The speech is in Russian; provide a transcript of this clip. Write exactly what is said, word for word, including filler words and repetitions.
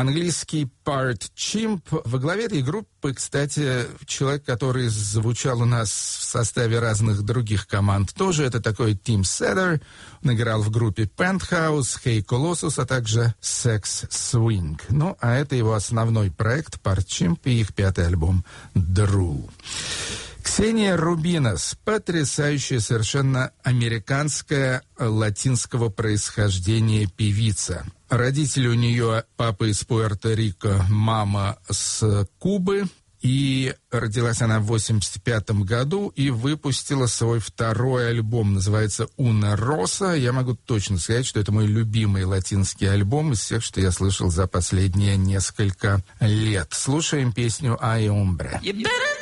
Английский Part Chimp. Во главе этой группы, кстати, человек, который звучал у нас в составе разных других команд. Тоже это такой Тим Седер. Он играл в группе Penthouse, Hey Colossus, а также Sex Swing. Ну, а это его основной проект Part Chimp и их пятый альбом Drool. Ксения Рубинос, потрясающая совершенно американская латинского происхождения певица. Родители у нее, папа из Пуэрто-Рико, мама с Кубы. И родилась она в восемьдесят пятом году и выпустила свой второй альбом. Называется «Una Rosa». Я могу точно сказать, что это мой любимый латинский альбом из всех, что я слышал за последние несколько лет. Слушаем песню «Ay Hombre».